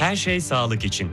Her şey sağlık için.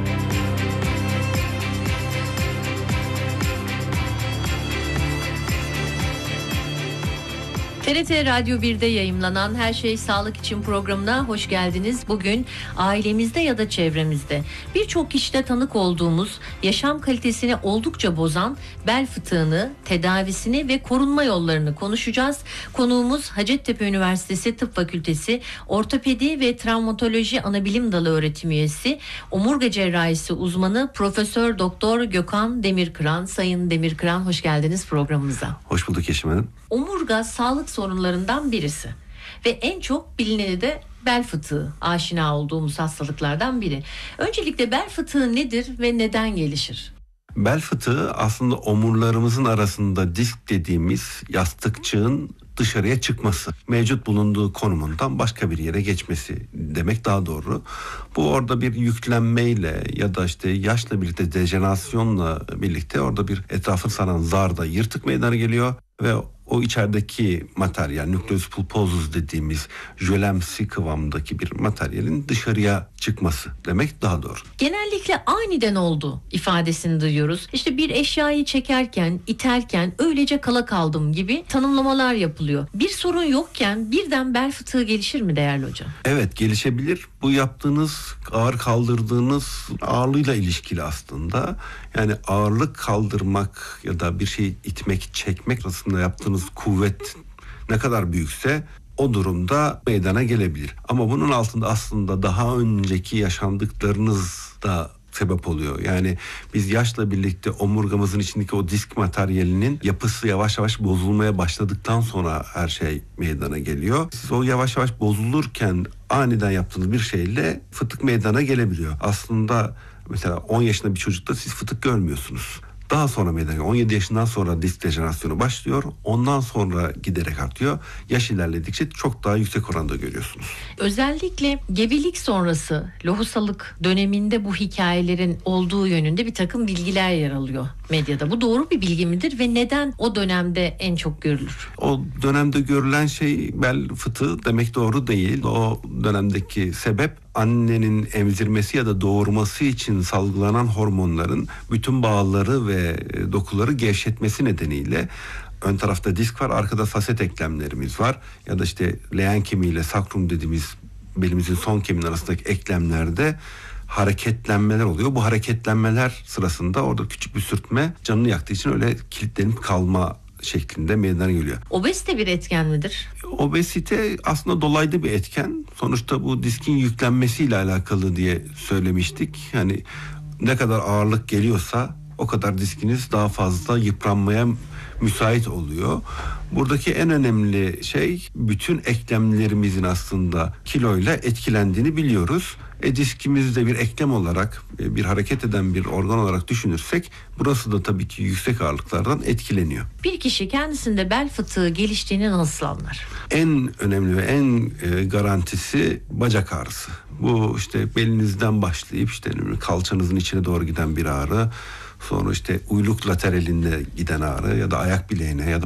TRT Radyo 1'de yayımlanan Her Şey Sağlık için programına hoş geldiniz. Bugün ailemizde ya da çevremizde birçok kişide tanık olduğumuz, yaşam kalitesini oldukça bozan bel fıtığını, tedavisini ve korunma yollarını konuşacağız. Konuğumuz Hacettepe Üniversitesi Tıp Fakültesi Ortopedi ve Travmatoloji Anabilim Dalı öğretim üyesi, omurga cerrahisi uzmanı Profesör Doktor Gökhan Demirkıran. Sayın Demirkıran, hoş geldiniz programımıza. Hoş bulduk Yeşim Hanım. Omurga sağlık sorunlarından birisi ve en çok bilineni de bel fıtığı, aşina olduğumuz hastalıklardan biri. Öncelikle bel fıtığı nedir ve neden gelişir? Bel fıtığı aslında omurlarımızın arasında disk dediğimiz yastıkçığın dışarıya çıkması, mevcut bulunduğu konumundan başka bir yere geçmesi demek daha doğru. Bu orada bir yüklenmeyle ya da işte yaşla birlikte dejenerasyonla birlikte orada bir etrafı saran zarda yırtık meydana geliyor ve o içerideki materyal, nükleus pulposus dediğimiz jölemsi kıvamdaki bir materyalin dışarıya çıkması demek daha doğru. Genellikle aniden oldu ifadesini duyuyoruz. İşte bir eşyayı çekerken, iterken öylece kala kaldım gibi tanımlamalar yapılıyor. Bir sorun yokken birden bel fıtığı gelişir mi değerli hocam? Evet, gelişebilir. Bu yaptığınız, ağır kaldırdığınız ağırlığıyla ilişkili aslında. Yani ağırlık kaldırmak ya da bir şey itmek, çekmek arasında yaptığınız kuvvet ne kadar büyükse o durumda meydana gelebilir. Ama bunun altında aslında daha önceki yaşandıklarınız da sebep oluyor. Yani biz yaşla birlikte omurgamızın içindeki o disk materyalinin yapısı yavaş yavaş bozulmaya başladıktan sonra her şey meydana geliyor. Siz o yavaş yavaş bozulurken aniden yaptığınız bir şeyle fıtık meydana gelebiliyor. Aslında mesela 10 yaşında bir çocukta siz fıtık görmüyorsunuz. Daha sonra meydana geliyor. 17 yaşından sonra disk dejenerasyonu başlıyor. Ondan sonra giderek artıyor. Yaş ilerledikçe çok daha yüksek oranda görüyorsunuz. Özellikle gebelik sonrası lohusalık döneminde bu hikayelerin olduğu yönünde bir takım bilgiler yer alıyor medyada. Bu doğru bir bilgi midir ve neden o dönemde en çok görülür? O dönemde görülen şey bel fıtığı demek doğru değil. O dönemdeki sebep annenin emzirmesi ya da doğurması için salgılanan hormonların bütün bağları ve dokuları gevşetmesi nedeniyle ön tarafta disk var, arkada faset eklemlerimiz var ya da işte leğen kemiği ile sakrum dediğimiz belimizin son kemiğinin arasındaki eklemlerde hareketlenmeler oluyor. Bu hareketlenmeler sırasında orada küçük bir sürtme canını yaktığı için öyle kilitlenip kalma şeklinde meydana geliyor. Obezite bir etken midir? Obezite aslında dolaylı bir etken. Sonuçta bu diskin yüklenmesiyle alakalı diye söylemiştik. Yani ne kadar ağırlık geliyorsa o kadar diskiniz daha fazla yıpranmaya müsait oluyor. Buradaki en önemli şey bütün eklemlerimizin aslında kiloyla etkilendiğini biliyoruz. Diskimizi de bir eklem olarak, bir hareket eden bir organ olarak düşünürsek burası da tabii ki yüksek ağırlıklardan etkileniyor. Bir kişi kendisinde bel fıtığı geliştiğini nasıl anlar? En önemli ve en garantisi bacak ağrısı. Bu işte belinizden başlayıp işte kalçanızın içine doğru giden bir ağrı. Sonra işte uyluk lateralinde giden ağrı ya da ayak bileğine ya da